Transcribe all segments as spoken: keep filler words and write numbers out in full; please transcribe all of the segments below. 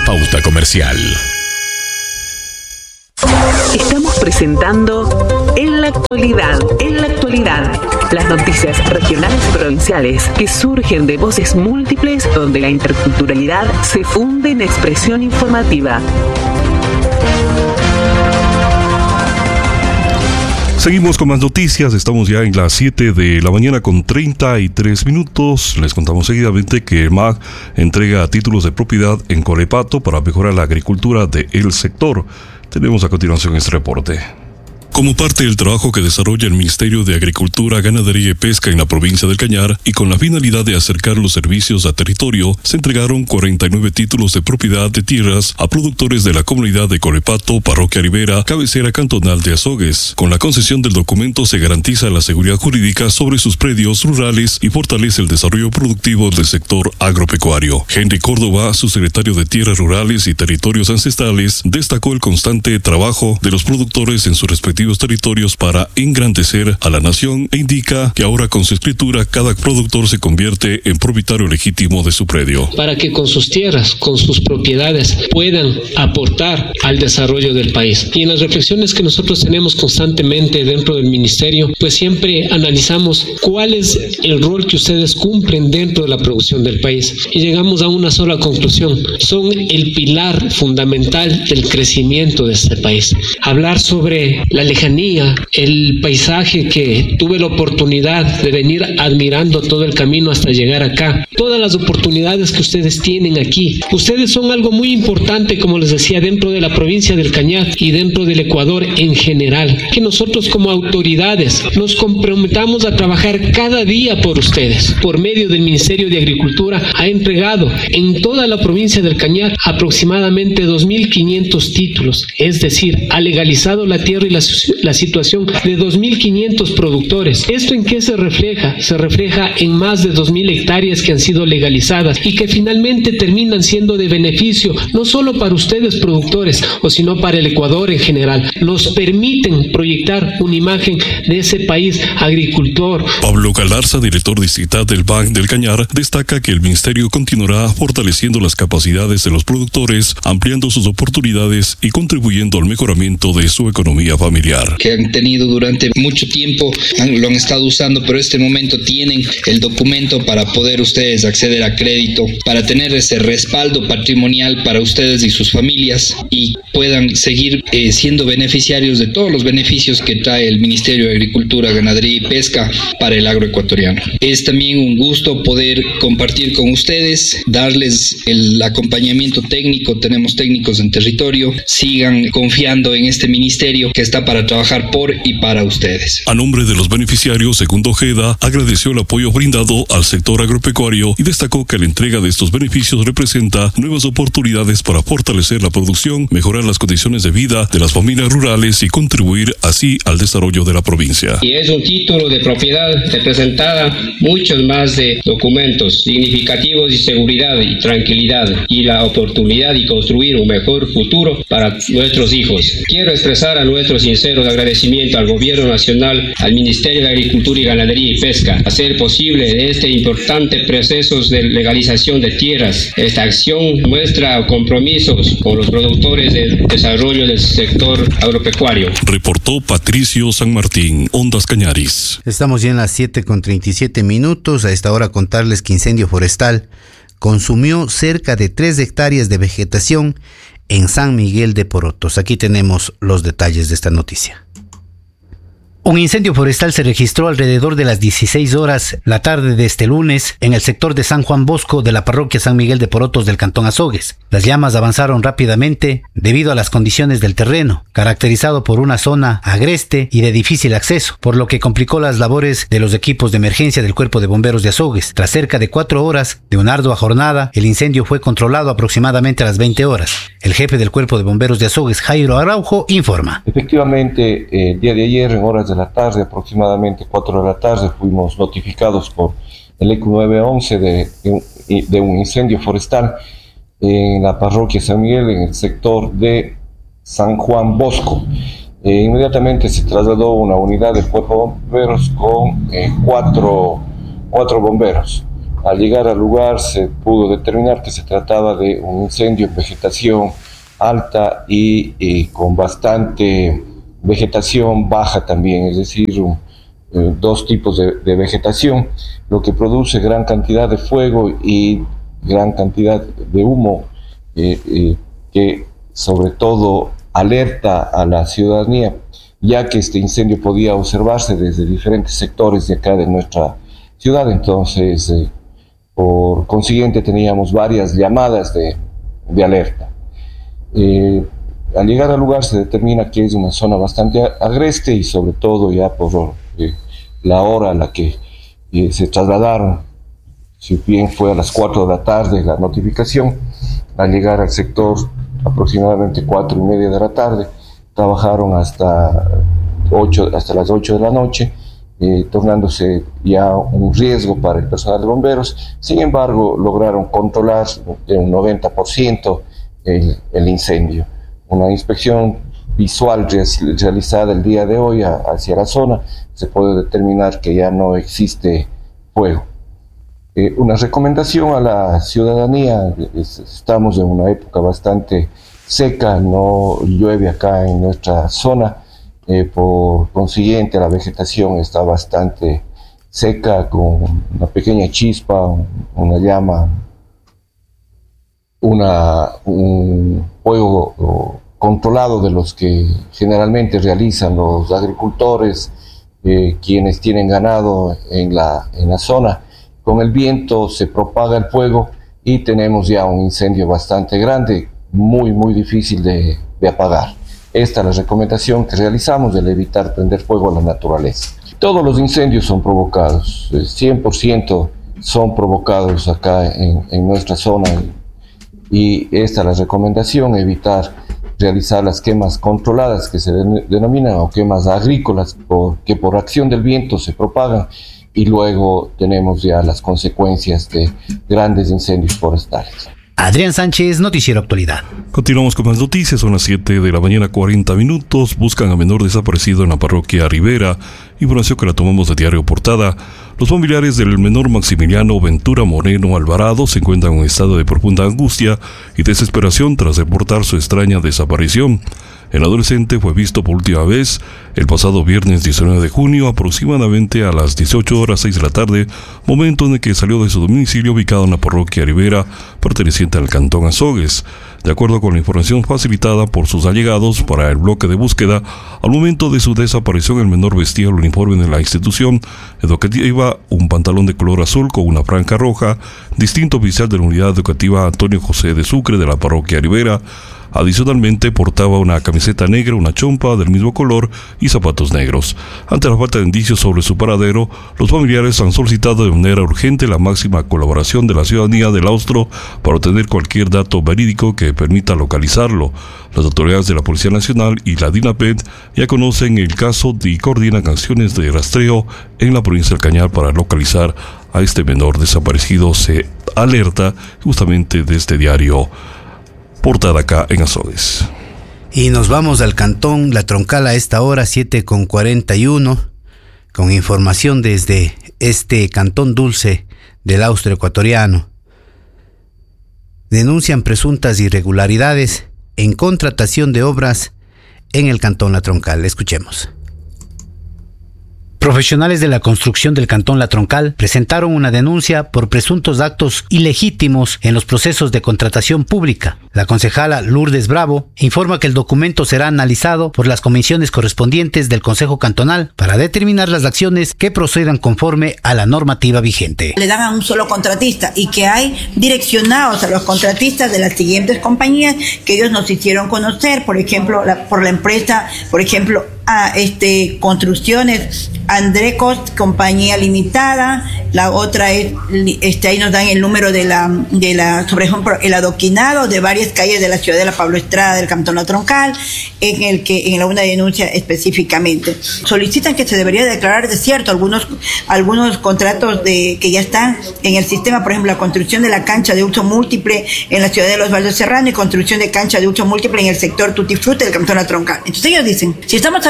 La pauta comercial. Estamos presentando En la Actualidad. En la Actualidad. Las noticias regionales y provinciales que surgen de voces múltiples donde la interculturalidad se funde en expresión informativa. Seguimos con más noticias, estamos ya en las siete de la mañana con treinta y tres minutos. Les contamos seguidamente que el M A G entrega títulos de propiedad en Colepato para mejorar la agricultura del sector. Tenemos a continuación este reporte. Como parte del trabajo que desarrolla el Ministerio de Agricultura, Ganadería y Pesca en la provincia del Cañar y con la finalidad de acercar los servicios a territorio, se entregaron cuarenta y nueve títulos de propiedad de tierras a productores de la comunidad de Colepato, Parroquia Rivera, cabecera cantonal de Azogues. Con la concesión del documento se garantiza la seguridad jurídica sobre sus predios rurales y fortalece el desarrollo productivo del sector agropecuario. Henry Córdoba, subsecretario de Tierras Rurales y Territorios Ancestrales, destacó el constante trabajo de los productores en sus respectivos territorios para engrandecer a la nación e indica que ahora con su escritura cada productor se convierte en propietario legítimo de su predio. Para que con sus tierras, con sus propiedades puedan aportar al desarrollo del país. Y en las reflexiones que nosotros tenemos constantemente dentro del ministerio, pues siempre analizamos cuál es el rol que ustedes cumplen dentro de la producción del país. Y llegamos a una sola conclusión: son el pilar fundamental del crecimiento de este país. Hablar sobre la lejanía, el paisaje que tuve la oportunidad de venir admirando todo el camino hasta llegar acá, todas las oportunidades que ustedes tienen aquí. Ustedes son algo muy importante, como les decía, dentro de la provincia del Cañar y dentro del Ecuador en general. Que nosotros como autoridades nos comprometamos a trabajar cada día por ustedes. Por medio del Ministerio de Agricultura ha entregado en toda la provincia del Cañar aproximadamente dos mil quinientos títulos, es decir, ha legalizado la tierra y la la situación de dos mil quinientos productores. ¿Esto en qué se refleja? Se refleja en más de dos mil hectáreas que han sido legalizadas y que finalmente terminan siendo de beneficio no solo para ustedes productores, o sino para el Ecuador en general. Nos permiten proyectar una imagen de ese país agricultor. Pablo Galarza, director distrital del B A N del Cañar, destaca que el ministerio continuará fortaleciendo las capacidades de los productores, ampliando sus oportunidades y contribuyendo al mejoramiento de su economía familiar. Que han tenido durante mucho tiempo, han, lo han estado usando, pero en este momento tienen el documento para poder ustedes acceder a crédito, para tener ese respaldo patrimonial para ustedes y sus familias y puedan seguir eh, siendo beneficiarios de todos los beneficios que trae el Ministerio de Agricultura, Ganadería y Pesca para el agroecuatoriano. Es también un gusto poder compartir con ustedes, darles el acompañamiento técnico. Tenemos técnicos en territorio, sigan confiando en este ministerio que está para trabajar por y para ustedes. A nombre de los beneficiarios, Segundo Ojeda agradeció el apoyo brindado al sector agropecuario y destacó que la entrega de estos beneficios representa nuevas oportunidades para fortalecer la producción, mejorar las condiciones de vida de las familias rurales y contribuir así al desarrollo de la provincia. Y es un título de propiedad representada muchos más de documentos significativos de seguridad y tranquilidad y la oportunidad de construir un mejor futuro para nuestros hijos. Quiero expresar a nuestros sinceros agradecimiento al Gobierno Nacional, al Ministerio de Agricultura y Ganadería y Pesca, hacer posible este importante proceso de legalización de tierras. Esta acción muestra compromisos con los productores del desarrollo del sector agropecuario. Reportó Patricio San Martín, Ondas Cañaris. Estamos ya en las siete con treinta y siete minutos. A esta hora contarles que incendio forestal consumió cerca de tres hectáreas de vegetación en San Miguel de Porotos. Aquí tenemos los detalles de esta noticia. Un incendio forestal se registró alrededor de las dieciséis horas la tarde de este lunes en el sector de San Juan Bosco de la parroquia San Miguel de Porotos del cantón Azogues. Las llamas avanzaron rápidamente debido a las condiciones del terreno, caracterizado por una zona agreste y de difícil acceso, por lo que complicó las labores de los equipos de emergencia del Cuerpo de Bomberos de Azogues. Tras cerca de cuatro horas de una ardua jornada, el incendio fue controlado aproximadamente a las veinte horas. El jefe del Cuerpo de Bomberos de Azogues, Jairo Araujo, informa. Efectivamente, el día de ayer, en horas de la tarde, aproximadamente cuatro de la tarde, fuimos notificados por el E C U nueve once de, de, de un incendio forestal en la parroquia San Miguel, en el sector de San Juan Bosco. Eh, inmediatamente se trasladó una unidad del Cuerpo de Bomberos con eh, cuatro, cuatro bomberos. Al llegar al lugar se pudo determinar que se trataba de un incendio en vegetación alta y, y con bastante vegetación baja también, es decir, un, eh, dos tipos de, de vegetación, lo que produce gran cantidad de fuego y gran cantidad de humo, eh, eh, que sobre todo alerta a la ciudadanía, ya que este incendio podía observarse desde diferentes sectores de acá de nuestra ciudad. Entonces, eh, por consiguiente, teníamos varias llamadas de, de alerta. Eh, al llegar al lugar se determina que es una zona bastante agreste y sobre todo ya por eh, la hora a la que eh, se trasladaron, si bien fue a las cuatro de la tarde la notificación, al llegar al sector aproximadamente cuatro y media de la tarde, trabajaron hasta, ocho, hasta las ocho de la noche, eh, tornándose ya un riesgo para el personal de bomberos. Sin embargo, lograron controlar en un noventa por ciento el, el incendio. Una inspección visual realizada el día de hoy a, hacia la zona, se puede determinar que ya no existe fuego. Eh, una recomendación a la ciudadanía: es, estamos en una época bastante seca, no llueve acá en nuestra zona, eh, por consiguiente la vegetación está bastante seca, con una pequeña chispa, una llama, una, un fuego controlado de los que generalmente realizan los agricultores, eh, quienes tienen ganado en la, en la zona. Con el viento se propaga el fuego y tenemos ya un incendio bastante grande, muy muy difícil de, de apagar. Esta es la recomendación que realizamos, de evitar prender fuego a la naturaleza. Todos los incendios son provocados, cien por ciento son provocados acá en, en nuestra zona, y esta es la recomendación: evitar realizar las quemas controladas, que se den, denominan, o quemas agrícolas, porque por acción del viento se propagan y luego tenemos ya las consecuencias de grandes incendios forestales. Adrián Sánchez, Noticiero Actualidad. Continuamos con más noticias, son las siete de la mañana, cuarenta minutos. Buscan a menor desaparecido en la parroquia Rivera. Información que la tomamos de Diario Portada. Los familiares del menor Maximiliano Ventura Moreno Alvarado se encuentran en un estado de profunda angustia y desesperación tras reportar su extraña desaparición. El adolescente fue visto por última vez el pasado viernes diecinueve de junio, aproximadamente a las dieciocho horas seis de la tarde, momento en el que salió de su domicilio ubicado en la parroquia Rivera, perteneciente al cantón Azogues. De acuerdo con la información facilitada por sus allegados para el bloque de búsqueda, al momento de su desaparición el menor vestía el uniforme de la institución educativa, un pantalón de color azul con una franja roja, distinto oficial de la unidad educativa Antonio José de Sucre de la parroquia Rivera. Adicionalmente portaba una camiseta negra, una chompa del mismo color y zapatos negros. Ante la falta de indicios sobre su paradero, los familiares han solicitado de manera urgente la máxima colaboración de la ciudadanía del Austro para obtener cualquier dato verídico que permita localizarlo. Las autoridades de la Policía Nacional y la DINAPED ya conocen el caso y coordinan acciones de rastreo en la provincia del Cañar para localizar a este menor desaparecido. Se alerta justamente de este diario Portada acá en Azogues. Y nos vamos al cantón La Troncal a esta hora, siete con cuarenta y uno, con información desde este cantón dulce del Austro ecuatoriano. Denuncian presuntas irregularidades en contratación de obras en el cantón La Troncal. Escuchemos. Profesionales de la construcción del cantón La Troncal presentaron una denuncia por presuntos actos ilegítimos en los procesos de contratación pública. La concejala Lourdes Bravo informa que el documento será analizado por las comisiones correspondientes del Consejo Cantonal para determinar las acciones que procedan conforme a la normativa vigente. Le dan a un solo contratista y que hay direccionados a los contratistas de las siguientes compañías que ellos nos hicieron conocer, por ejemplo, la, por la empresa, por ejemplo, a este Construcciones Andrecos, compañía limitada. La otra es, este, ahí nos dan el número de la, de la, sobre ejemplo, el adoquinado de varias calles de la ciudad de la Pablo Estrada del cantón La Troncal, en el que, en una denuncia específicamente. Solicitan que se debería declarar desierto algunos, algunos contratos de, que ya están en el sistema, por ejemplo, la construcción de la cancha de uso múltiple en la ciudad de Los Valles Serrano y construcción de cancha de uso múltiple en el sector Tutti Frutti del cantón La Troncal. Entonces ellos dicen, si estamos hablando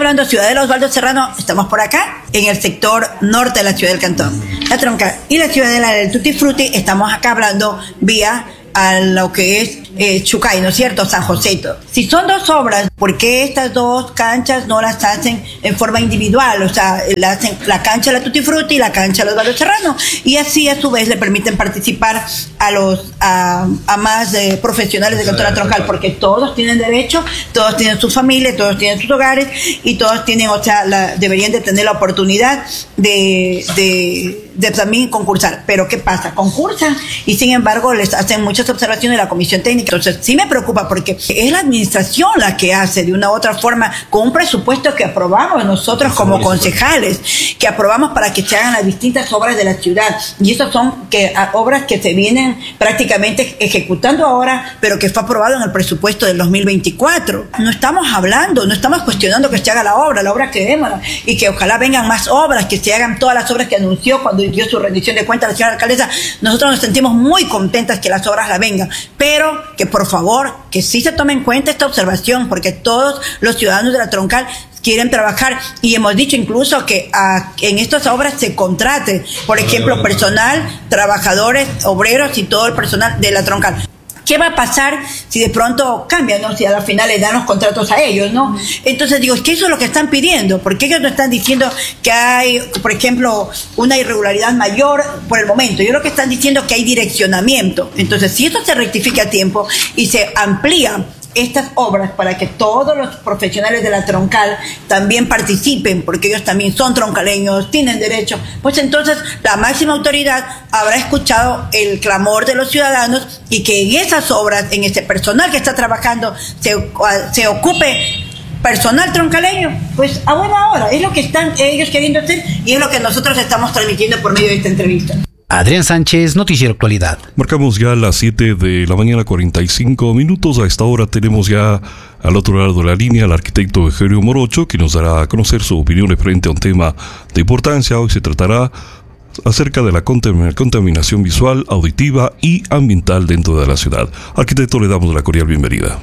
hablando Ciudadela Osvaldo Serrano, estamos por acá, en el sector norte de la ciudad del Cantón. La Troncal y la Ciudadela del Tutti Frutti, estamos acá hablando vía a lo que es eh, Chucay, ¿no es cierto? San Joseto. Si son dos obras, ¿por qué estas dos canchas no las hacen en forma individual? O sea, la, hacen la cancha de la Tutti Frutti y la cancha de los Osvaldo Serrano. Y así, a su vez, le permiten participar a los a, a más eh, profesionales de Cantón La Troncal, porque todos tienen derecho, todos tienen su familia, todos tienen sus hogares y todos tienen, o sea, la, deberían de tener la oportunidad de, de, de también concursar. Pero ¿qué pasa? Concursan y, sin embargo, les hacen muchas observaciones de la Comisión Técnica. Entonces, sí me preocupa porque es la administración la que hace de una u otra forma con un presupuesto que aprobamos nosotros como concejales, que aprobamos para que se hagan las distintas obras de la ciudad. Y esas son que, a, obras que se vienen prácticamente ejecutando ahora, pero que fue aprobado en el presupuesto del dos mil veinticuatro. No estamos hablando, no estamos cuestionando que se haga la obra, la obra queremos, y que ojalá vengan más obras, que se hagan todas las obras que anunció cuando dio su rendición de cuentas la señora alcaldesa. Nosotros nos sentimos muy contentas que las obras la vengan, pero que por favor, que sí se tome en cuenta esta observación, porque todos los ciudadanos de la Troncal quieren trabajar y hemos dicho incluso que a, en estas obras se contrate, por ejemplo, personal, trabajadores, obreros y todo el personal de la Troncal. ¿Qué va a pasar si de pronto cambian, ¿no? Si a la final le dan los contratos a ellos, ¿no? Entonces digo, es que eso es lo que están pidiendo, porque ellos no están diciendo que hay, por ejemplo, una irregularidad mayor por el momento. Ellos lo que están diciendo es que hay direccionamiento. Entonces, si esto se rectifica a tiempo y se amplía estas obras para que todos los profesionales de la Troncal también participen, porque ellos también son troncaleños, tienen derecho, pues entonces la máxima autoridad habrá escuchado el clamor de los ciudadanos y que en esas obras, en ese personal que está trabajando, se, se ocupe personal troncaleño, pues a buena hora. Es lo que están ellos queriendo hacer y es lo que nosotros estamos transmitiendo por medio de esta entrevista. Adrián Sánchez, Noticiero Actualidad. Marcamos ya las siete de la mañana, cuarenta y cinco minutos. A esta hora tenemos ya al otro lado de la línea al arquitecto Egerio Morocho, que nos dará a conocer su opinión frente a un tema de importancia. Hoy se tratará acerca de la contaminación visual, auditiva y ambiental dentro de la ciudad. Arquitecto, le damos la cordial bienvenida.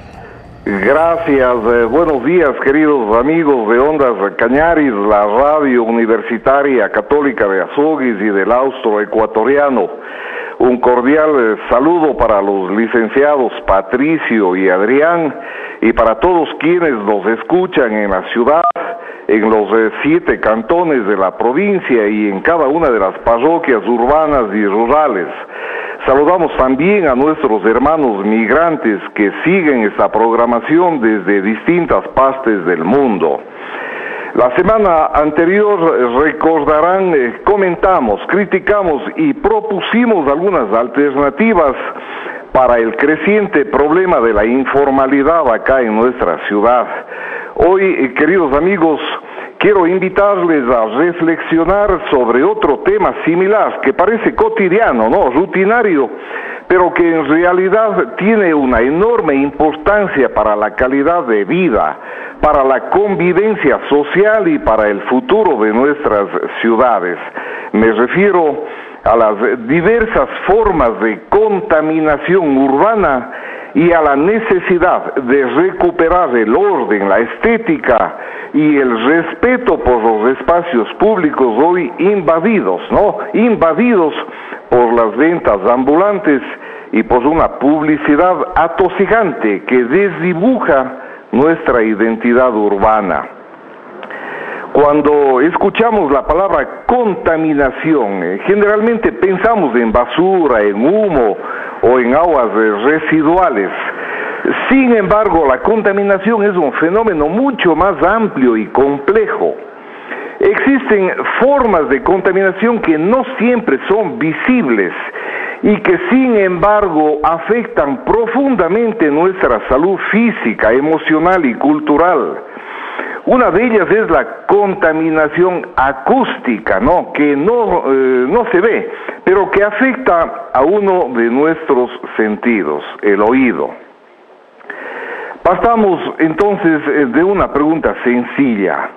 Gracias, eh, buenos días queridos amigos de Ondas Cañaris, la radio universitaria católica de Azogues y del Austro Ecuatoriano. Un cordial eh, saludo para los licenciados Patricio y Adrián y para todos quienes nos escuchan en la ciudad, en los eh, siete cantones de la provincia y en cada una de las parroquias urbanas y rurales. Saludamos también a nuestros hermanos migrantes que siguen esta programación desde distintas partes del mundo. La semana anterior, recordarán, eh, comentamos, criticamos y propusimos algunas alternativas para el creciente problema de la informalidad acá en nuestra ciudad. Hoy, eh, queridos amigos, quiero invitarles a reflexionar sobre otro tema similar que parece cotidiano, ¿no? Rutinario, pero que en realidad tiene una enorme importancia para la calidad de vida, para la convivencia social y para el futuro de nuestras ciudades. Me refiero a las diversas formas de contaminación urbana y a la necesidad de recuperar el orden, la estética y el respeto por los espacios públicos hoy invadidos, ¿no? Invadidos por las ventas ambulantes y por una publicidad atosigante que desdibuja nuestra identidad urbana. Cuando escuchamos la palabra contaminación, eh, generalmente pensamos en basura, en humo o en aguas eh, residuales. Sin embargo, la contaminación es un fenómeno mucho más amplio y complejo. Existen formas de contaminación que no siempre son visibles y que sin embargo afectan profundamente nuestra salud física, emocional y cultural. Una de ellas es la contaminación acústica, ¿no? Que no, eh, no se ve, pero que afecta a uno de nuestros sentidos, el oído. Pasamos entonces de una pregunta sencilla.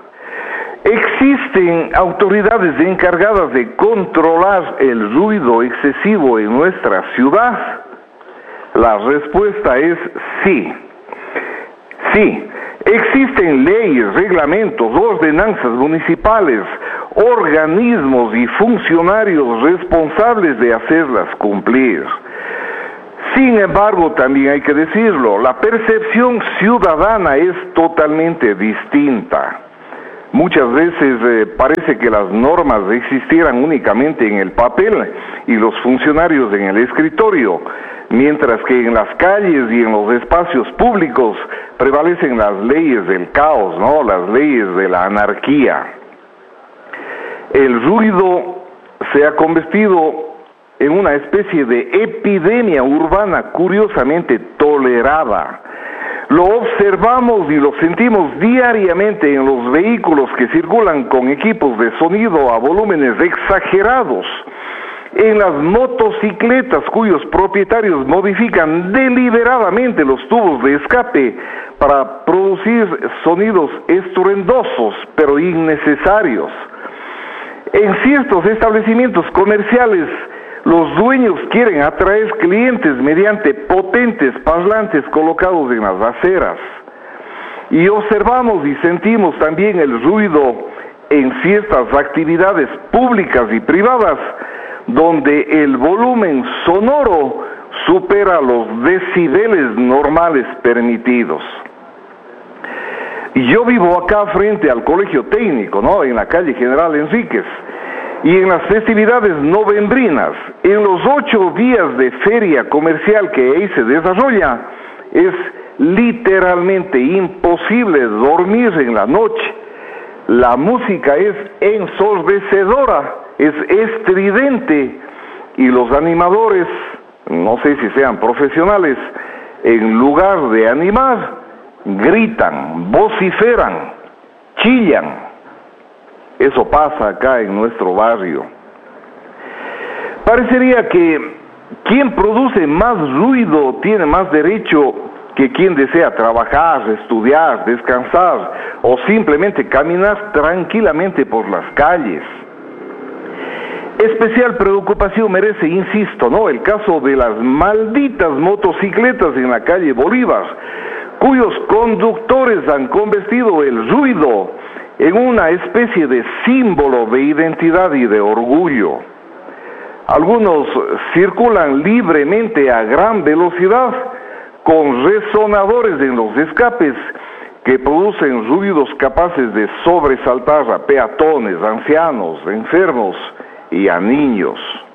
¿Existen autoridades encargadas de controlar el ruido excesivo en nuestra ciudad? La respuesta es sí. Sí. Existen leyes, reglamentos, ordenanzas municipales, organismos y funcionarios responsables de hacerlas cumplir. Sin embargo, también hay que decirlo, la percepción ciudadana es totalmente distinta. Muchas veces eh, parece que las normas existieran únicamente en el papel y los funcionarios en el escritorio, mientras que en las calles y en los espacios públicos prevalecen las leyes del caos, ¿no? Las leyes de la anarquía. El ruido se ha convertido en una especie de epidemia urbana curiosamente tolerada. Lo observamos y lo sentimos diariamente en los vehículos que circulan con equipos de sonido a volúmenes exagerados, en las motocicletas cuyos propietarios modifican deliberadamente los tubos de escape para producir sonidos estruendosos pero innecesarios. En ciertos establecimientos comerciales, los dueños quieren atraer clientes mediante potentes parlantes colocados en las aceras. Y observamos y sentimos también el ruido en ciertas actividades públicas y privadas, donde el volumen sonoro supera los decibeles normales permitidos. Yo vivo acá frente al Colegio Técnico, ¿no? En la calle General Enríquez. Y en las festividades novembrinas, en los ocho días de feria comercial que ahí se desarrolla, es literalmente imposible dormir en la noche. La música es ensordecedora, es estridente, y los animadores, no sé si sean profesionales, en lugar de animar, gritan, vociferan, chillan. Eso pasa acá en nuestro barrio. Parecería que quien produce más ruido tiene más derecho que quien desea trabajar, estudiar, descansar o simplemente caminar tranquilamente por las calles. Especial preocupación merece, insisto, ¿no?, el caso de las malditas motocicletas en la calle Bolívar, cuyos conductores han convertido el ruido en una especie de símbolo de identidad y de orgullo. Algunos circulan libremente a gran velocidad con resonadores en los escapes que producen ruidos capaces de sobresaltar a peatones, ancianos, enfermos y a niños.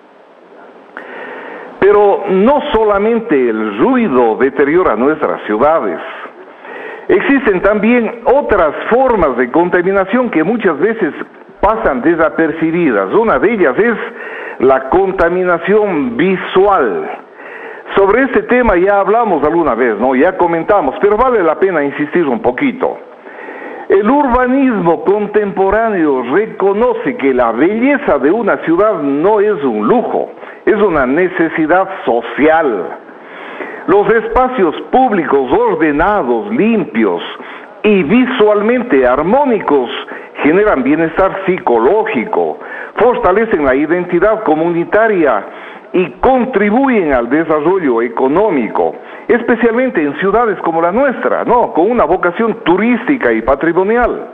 Pero no solamente el ruido deteriora nuestras ciudades. Existen también otras formas de contaminación que muchas veces pasan desapercibidas. Una de ellas es la contaminación visual. Sobre este tema ya hablamos alguna vez, ¿no? Ya comentamos, pero vale la pena insistir un poquito. El urbanismo contemporáneo reconoce que la belleza de una ciudad no es un lujo, es una necesidad social. Los espacios públicos ordenados, limpios y visualmente armónicos generan bienestar psicológico, fortalecen la identidad comunitaria y contribuyen al desarrollo económico, especialmente en ciudades como la nuestra, ¿no?, con una vocación turística y patrimonial.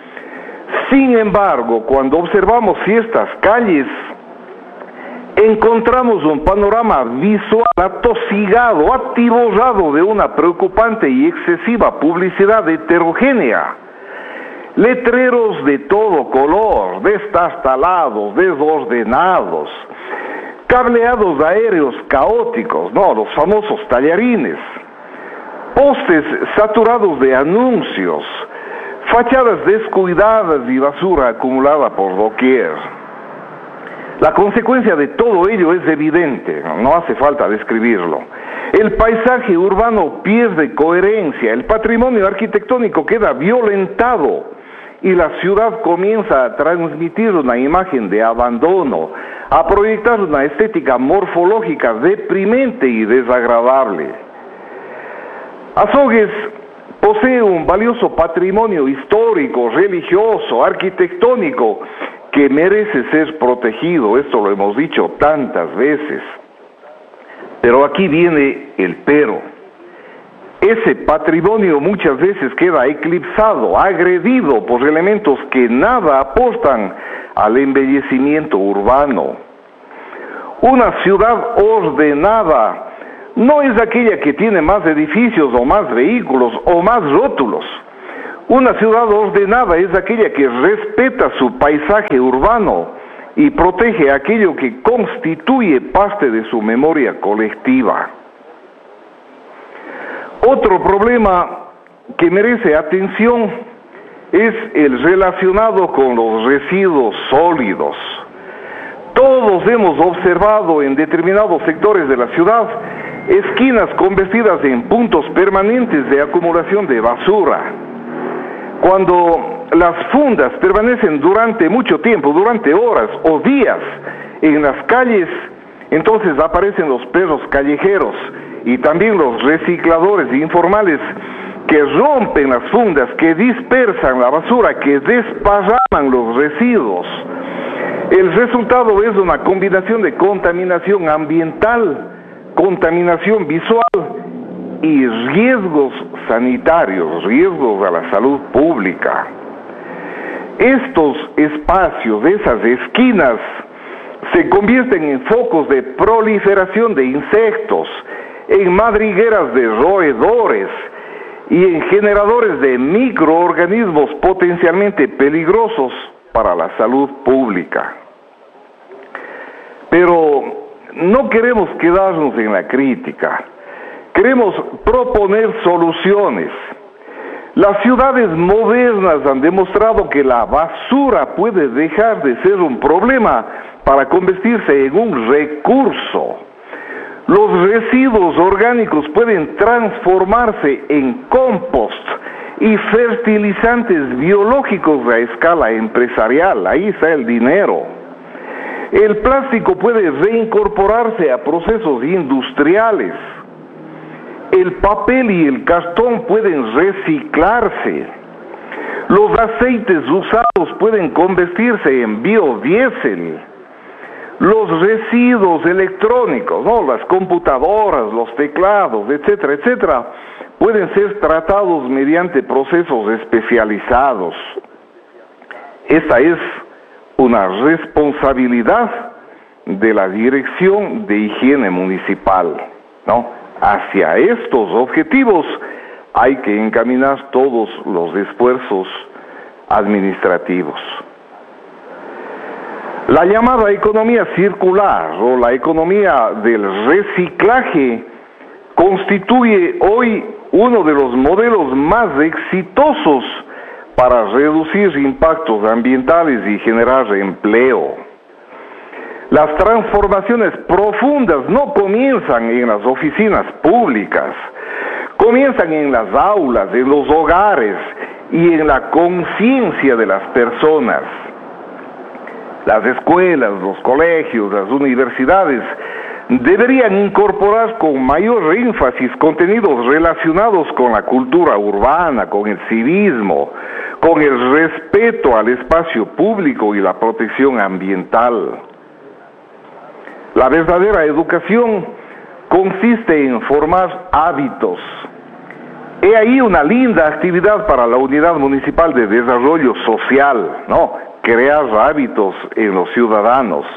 Sin embargo, cuando observamos ciertas calles, encontramos un panorama visual atosigado, atiborrado de una preocupante y excesiva publicidad heterogénea. Letreros de todo color, destartalados, desordenados, cableados aéreos caóticos, no, los famosos tallarines, postes saturados de anuncios, fachadas descuidadas y basura acumulada por doquier. La consecuencia de todo ello es evidente, no hace falta describirlo. El paisaje urbano pierde coherencia, el patrimonio arquitectónico queda violentado y la ciudad comienza a transmitir una imagen de abandono, a proyectar una estética morfológica deprimente y desagradable. Azogues posee un valioso patrimonio histórico, religioso, arquitectónico, que merece ser protegido, esto lo hemos dicho tantas veces. Pero aquí viene el pero. ese patrimonio muchas veces queda eclipsado, agredido por elementos que nada aportan al embellecimiento urbano. Una ciudad ordenada no es aquella que tiene más edificios o más vehículos o más rótulos. Una ciudad ordenada es aquella que respeta su paisaje urbano y protege aquello que constituye parte de su memoria colectiva. Otro problema que merece atención es el relacionado con los residuos sólidos. Todos hemos observado en determinados sectores de la ciudad esquinas convertidas en puntos permanentes de acumulación de basura. Cuando las fundas permanecen durante mucho tiempo, durante horas o días en las calles, entonces aparecen los perros callejeros y también los recicladores informales que rompen las fundas, que dispersan la basura, que desparraman los residuos. El resultado es una combinación de contaminación ambiental, contaminación visual y riesgos sanitarios, riesgos a la salud pública. Estos espacios, esas esquinas, se convierten en focos de proliferación de insectos, en madrigueras de roedores y en generadores de microorganismos potencialmente peligrosos para la salud pública. Pero no queremos quedarnos en la crítica, queremos proponer soluciones. Las ciudades modernas han demostrado que la basura puede dejar de ser un problema para convertirse en un recurso. Los residuos orgánicos pueden transformarse en compost y fertilizantes biológicos a escala empresarial. Ahí está el dinero. El plástico puede reincorporarse a procesos industriales. El papel y el cartón pueden reciclarse. Los aceites usados pueden convertirse en biodiesel. Los residuos electrónicos, ¿no? Las computadoras, los teclados, etcétera, etcétera, pueden ser tratados mediante procesos especializados. Esta es una responsabilidad de la Dirección de Higiene Municipal, ¿no? Hacia estos objetivos hay que encaminar todos los esfuerzos administrativos. La llamada economía circular o la economía del reciclaje constituye hoy uno de los modelos más exitosos para reducir impactos ambientales y generar empleo. Las transformaciones profundas no comienzan en las oficinas públicas, comienzan en las aulas, en los hogares y en la conciencia de las personas. Las escuelas, los colegios, las universidades deberían incorporar con mayor énfasis contenidos relacionados con la cultura urbana, con el civismo, con el respeto al espacio público y la protección ambiental. La verdadera educación consiste en formar hábitos. He ahí una linda actividad para la Unidad Municipal de Desarrollo Social, ¿no? Crear hábitos en los ciudadanos.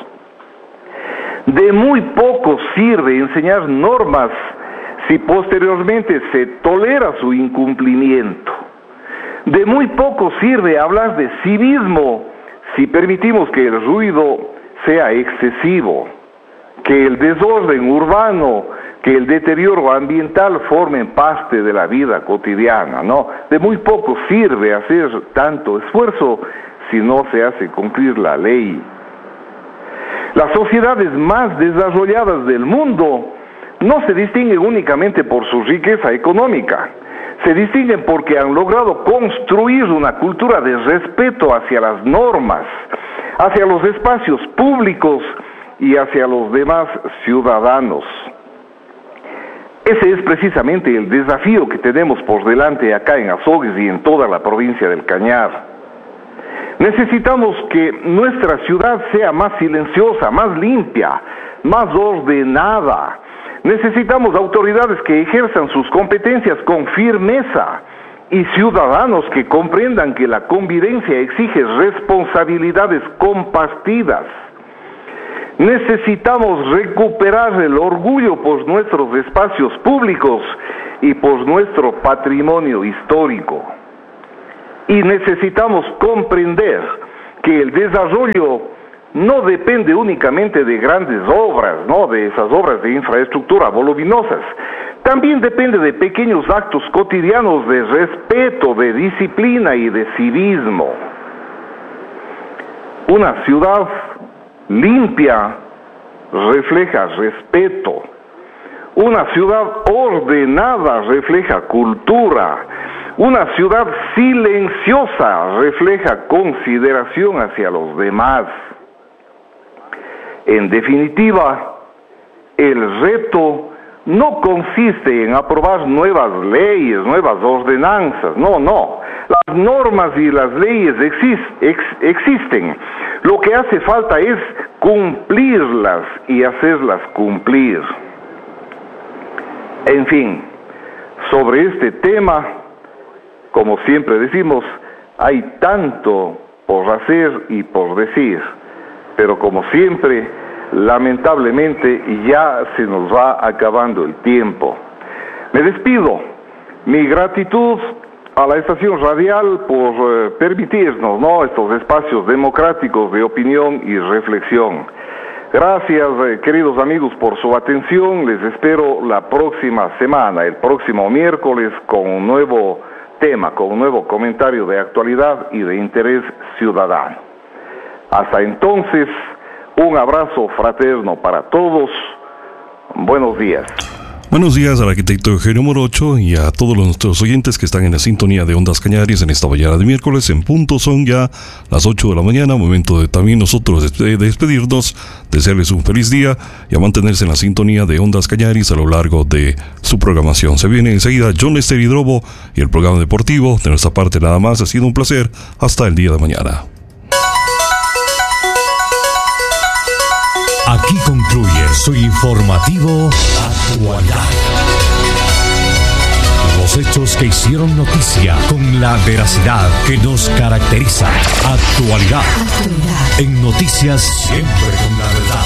De muy poco sirve enseñar normas si posteriormente se tolera su incumplimiento. De muy poco sirve hablar de civismo si permitimos que el ruido sea excesivo, que el desorden urbano, que el deterioro ambiental formen parte de la vida cotidiana, ¿no? De muy poco sirve hacer tanto esfuerzo si no se hace cumplir la ley. Las sociedades más desarrolladas del mundo no se distinguen únicamente por su riqueza económica, se distinguen porque han logrado construir una cultura de respeto hacia las normas, hacia los espacios públicos y hacia los demás ciudadanos. Ese es precisamente el desafío que tenemos por delante acá en Azogues y en toda la provincia del Cañar. Necesitamos que nuestra ciudad sea más silenciosa, más limpia, más ordenada. Necesitamos autoridades que ejerzan sus competencias con firmeza y ciudadanos que comprendan que la convivencia exige responsabilidades compartidas. Necesitamos recuperar el orgullo por nuestros espacios públicos y por nuestro patrimonio histórico. Y necesitamos comprender que el desarrollo no depende únicamente de grandes obras, ¿no? De esas obras de infraestructura voluminosas. También depende de pequeños actos cotidianos de respeto, de disciplina y de civismo. Una ciudad limpia refleja respeto. Una ciudad ordenada refleja cultura. Una ciudad silenciosa refleja consideración hacia los demás. En definitiva, el reto no consiste en aprobar nuevas leyes, nuevas ordenanzas, no, no. Las normas y las leyes exist, ex, existen. Lo que hace falta es cumplirlas y hacerlas cumplir. En fin, sobre este tema, como siempre decimos, hay tanto por hacer y por decir, pero como siempre, lamentablemente ya se nos va acabando el tiempo. Me despido. Mi gratitud a la estación radial por eh, permitirnos, ¿no?, estos espacios democráticos de opinión y reflexión. Gracias, eh, queridos amigos, por su atención. Les espero la próxima semana, el próximo miércoles, con un nuevo tema, con un nuevo comentario de actualidad y de interés ciudadano. Hasta entonces, un abrazo fraterno para todos. Buenos días. Buenos días al arquitecto Eugenio Morocho y a todos nuestros oyentes que están en la sintonía de Ondas Cañaris en esta mañana de miércoles. En punto son ya las ocho de la mañana, momento de también nosotros de despedirnos, desearles un feliz día y a mantenerse en la sintonía de Ondas Cañaris a lo largo de su programación. Se viene enseguida John Lester Hidrobo y el programa deportivo. De nuestra parte nada más, ha sido un placer. Hasta el día de mañana. Aquí concluye su informativo Actualidad. Los hechos que hicieron noticia con la veracidad que nos caracteriza. Actualidad. Actualidad. En noticias siempre con la verdad.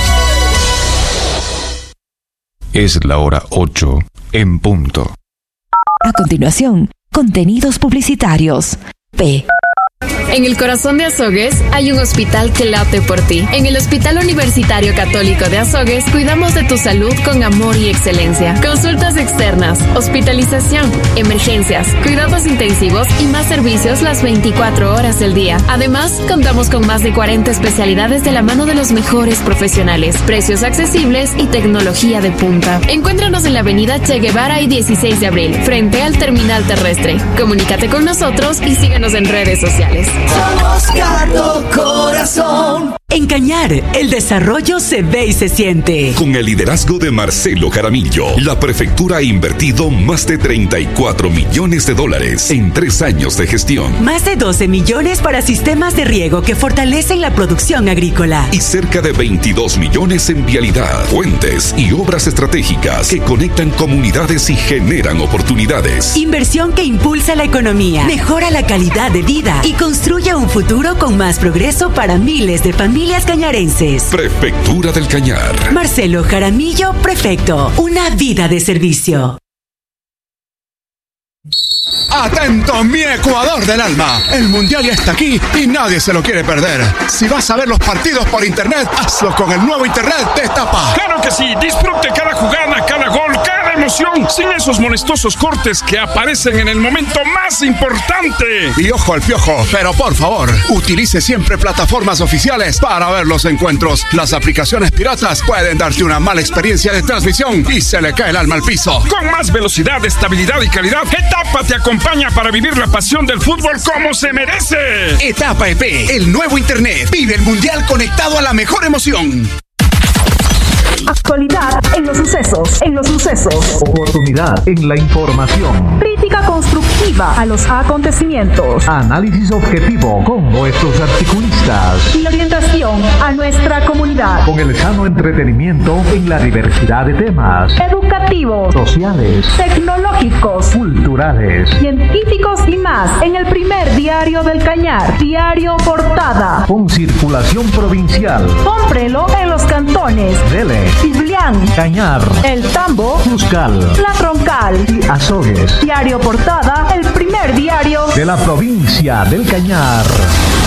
Es la hora ocho en punto. A continuación, contenidos publicitarios. P. En el corazón de Azogues hay un hospital que late por ti. En el Hospital Universitario Católico de Azogues cuidamos de tu salud con amor y excelencia. Consultas externas, hospitalización, emergencias, cuidados intensivos y más servicios las veinticuatro horas del día. Además, contamos con más de cuarenta especialidades de la mano de los mejores profesionales, precios accesibles y tecnología de punta. Encuéntranos en la avenida Che Guevara y dieciséis de abril, frente al terminal terrestre. Comunícate con nosotros y síguenos en redes sociales. Somos Cardo Corazón. En Cañar, el desarrollo se ve y se siente. Con el liderazgo de Marcelo Jaramillo, la prefectura ha invertido más de treinta y cuatro millones de dólares en tres años de gestión. Más de doce millones para sistemas de riego que fortalecen la producción agrícola. Y cerca de veintidós millones en vialidad, puentes y obras estratégicas que conectan comunidades y generan oportunidades. Inversión que impulsa la economía, mejora la calidad de vida y construye un futuro con más progreso para miles de familias cañarenses. Prefectura del Cañar. Marcelo Jaramillo, prefecto. Una vida de servicio. Atento, mi Ecuador del alma. El mundial ya está aquí y nadie se lo quiere perder. Si vas a ver los partidos por internet, hazlo con el nuevo internet de Etapa. Claro que sí, disfrute cada jugada, cada gol, cada emoción, sin esos molestosos cortes que aparecen en el momento más importante. Y ojo al piojo, pero por favor, utilice siempre plataformas oficiales para ver los encuentros. Las aplicaciones piratas pueden darte una mala experiencia de transmisión y se le cae el alma al piso. Con más velocidad, estabilidad y calidad, Etapa te acompaña para vivir la pasión del fútbol como se merece. Etapa E P, el nuevo internet. Vive el mundial conectado a la mejor emoción. Actualidad en los sucesos, en los sucesos. Oportunidad en la información. Crítica constructiva a los acontecimientos. Análisis objetivo con nuestros articulistas. Y orientación a nuestra comunidad. Con el sano entretenimiento en la diversidad de temas. Educativos. Sociales. Tecnológicos. Culturales. Científicos y más en el primer diario del Cañar. Diario Portada. Con circulación provincial. Cómprelo en los cantones Dele, Ciblián, Cañar, El Tambo, Cuscal, La Troncal y Azogues. Diario Portada, el primer diario de la provincia del Cañar.